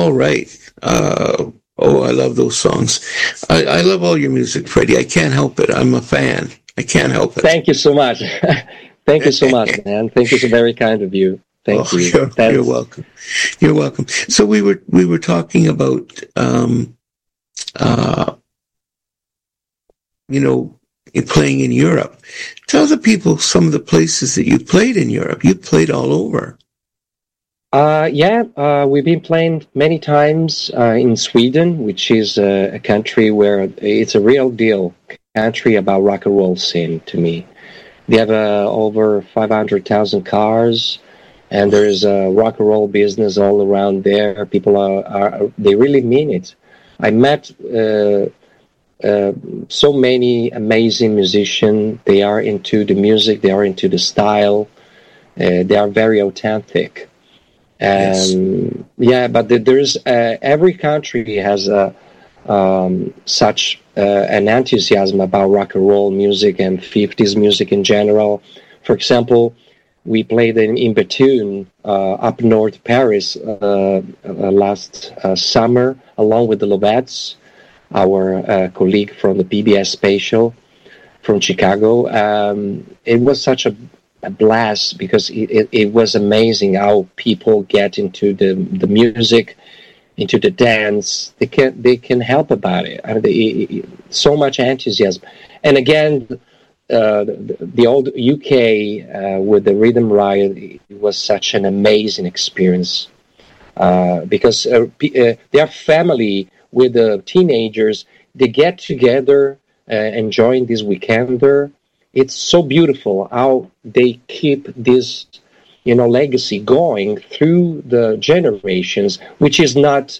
All right. I love those songs. I love all your music, Freddie. I can't help it. I'm a fan. I can't help it. Thank you so much. Thank you so much, man. Thank you. So very kind of you. Thank you. You're welcome. You're welcome. So we were talking about playing in Europe. Tell the people some of the places that you played in Europe. You played all over. We've been playing many times in Sweden, which is a country where it's a real deal country about rock and roll scene to me. They have over 500,000 cars, and there's a rock and roll business all around there. People they really mean it. I met so many amazing musicians. They are into the music, they are into the style, they are very authentic. But there's every country has such an enthusiasm about rock and roll music and 50s music in general. For example, we played in Bethune, up north Paris, last summer, along with the Lovettes, our colleague from the PBS Spatial from Chicago. It was such a blast because it was amazing how people get into the music, into the dance. They can help about it. So much enthusiasm. And again, the old UK with the Rhythm Riot, it was such an amazing experience because they are family with the teenagers. They get together enjoying this weekender. It's so beautiful how they keep this, legacy going through the generations, which is not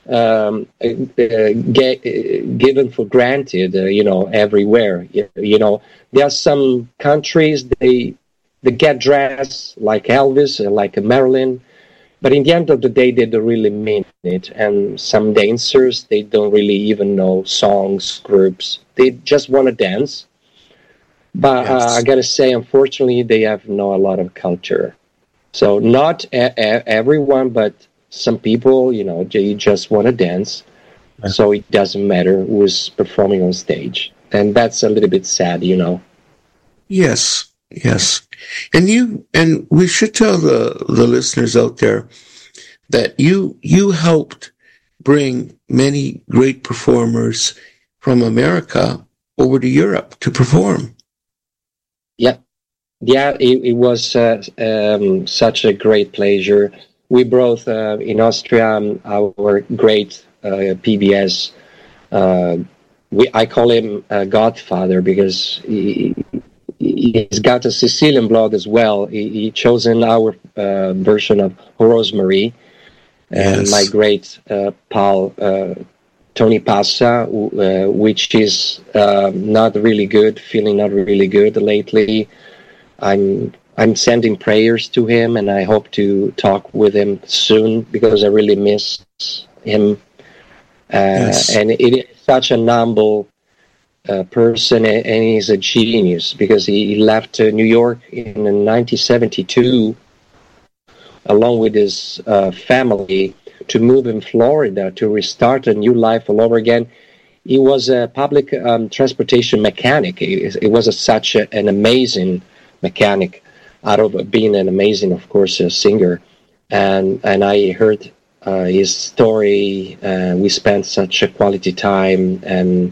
given for granted, everywhere. There are some countries they get dressed like Elvis, like Marilyn, but in the end of the day, they don't really mean it. And some dancers, they don't really even know songs, groups. They just want to dance. But Yes. I gotta say, unfortunately, they have a lot of culture. So not everyone, but some people, they just want to dance. Yeah. So it doesn't matter who's performing on stage, and that's a little bit sad. Yes. And we should tell the listeners out there that you helped bring many great performers from America over to Europe to perform. Yeah, it was such a great pleasure. We brought in Austria our great PBS. I call him Godfather because he's got a Sicilian blood as well. He chosen our version of Rosemary, and Yes. my great pal Tony Passa, which is not really good, feeling not really good lately. I'm sending prayers to him, and I hope to talk with him soon because I really miss him. Yes. And it is such an humble person, and he's a genius because he left New York in 1972 along with his family to move in Florida to restart a new life all over again. He was a public transportation mechanic. It was such an amazing mechanic, out of being an amazing, of course, singer. And I heard his story. We spent such a quality time, and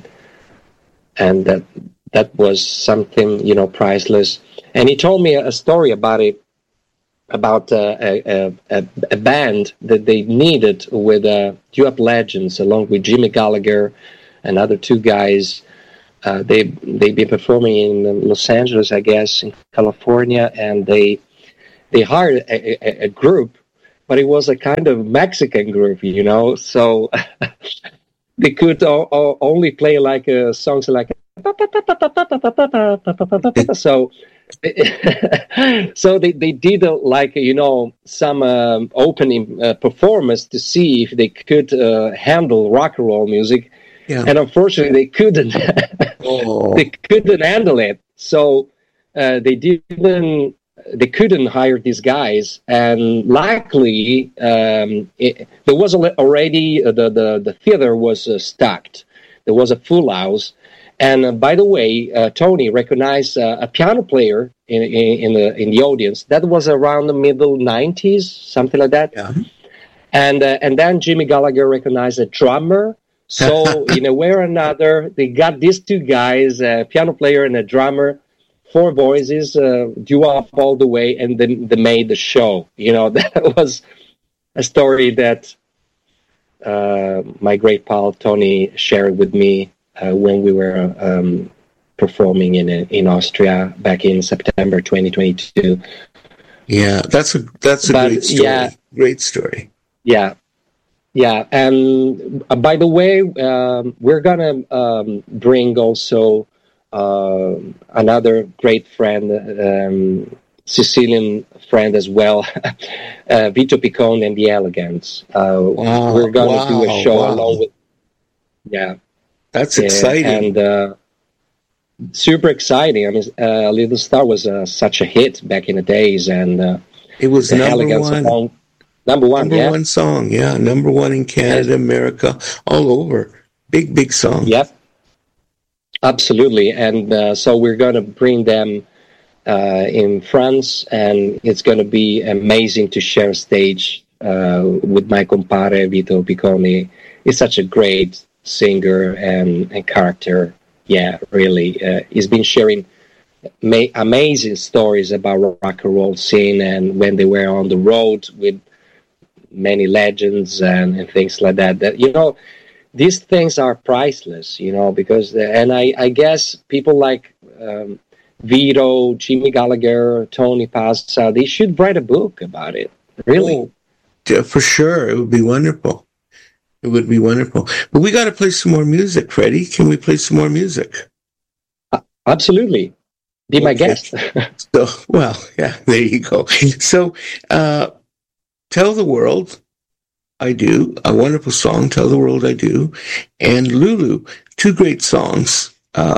that was something priceless. And he told me a story about it, about a band that they needed with duet legends, along with Jimmy Gallagher and other two guys. They've been performing in Los Angeles, I guess, in California, and they hired a group, but it was a kind of Mexican group, so they could only play like songs like so. So they did some opening performance to see if they could handle rock and roll music. Yeah. And unfortunately, they couldn't. Oh. They couldn't handle it. So they didn't they couldn't hire these guys, and luckily there was already the theater was stacked. There was a full house, and by the way, Tony recognized a piano player in the audience. That was around the middle '90s, something like that. Yeah. And then Jimmy Gallagher recognized a drummer. So in a way or another, they got these two guys, a piano player and a drummer, 4 voices, duo all the way, and then they made the show. That was a story that my great pal Tony shared with me when we were performing in Austria back in September 2022. Yeah, that's a great story. Yeah, great story. Yeah. And by the way, we're gonna bring also another great friend, Sicilian friend as well, Vito Piccone and the Elegants. We're gonna do a show along with. Yeah, that's exciting and super exciting. I mean, Little Star was such a hit back in the days, and it was number one. Number one song, yeah. Number one in Canada, America, all over. Big song. Yep. Absolutely. And so we're going to bring them in France, and it's going to be amazing to share stage with my compare, Vito Piccone. He's such a great singer and character. Yeah, really. He's been sharing amazing stories about rock and roll scene and when they were on the road with many legends and things like that. These things are priceless, because and I guess people like Vito, Jimmy Gallagher, Tony Pazza, they should write a book about it. Really. Oh, yeah, for sure. It would be wonderful. It would be wonderful. But we got to play some more music, Freddie. Can we play some more music? Absolutely. Be my guest. So, well, yeah, there you go. So, Tell the World I Do, a wonderful song, Tell the World I Do, and Lulu, 2 great songs.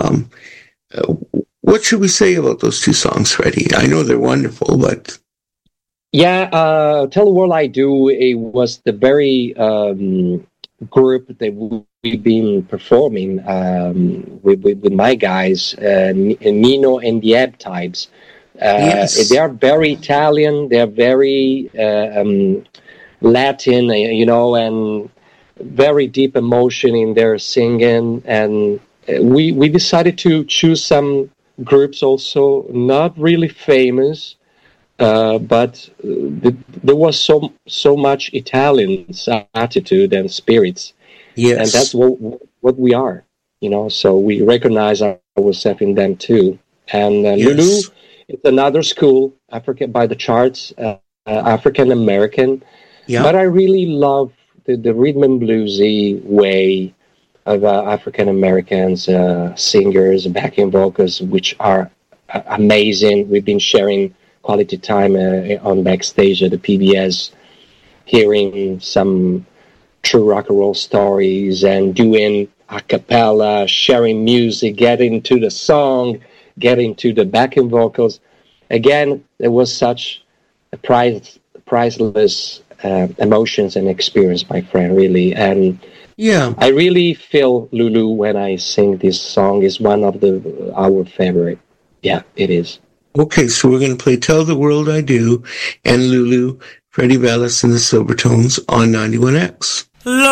What should we say about those 2 songs, Freddie? I know they're wonderful, but... Yeah, Tell the World I Do, it was the very group that we've been performing with my guys, Nino and the Ebb Types. Yes. They are very Italian. They are very Latin, and very deep emotion in their singing. And we decided to choose some groups also not really famous, but there was so much Italian attitude and spirits. Yes, and that's what we are. So we recognize ourselves in them too. And Lulu. It's another school, by the charts, African American. Yeah. But I really love the rhythm and bluesy way of African Americans, singers, backing vocals, which are amazing. We've been sharing quality time on backstage at the PBS, hearing some true rock and roll stories and doing a cappella, sharing music, getting to the song, getting to the backing vocals. Again, there was such a priceless emotions and experience, my friend, really. And yeah, I really feel Lulu when I sing this song is one of our favorite. Yeah, it is. Okay, so we're going to play Tell the World I Do and Lulu, Freddie Bellis and the Silvertones on 91X.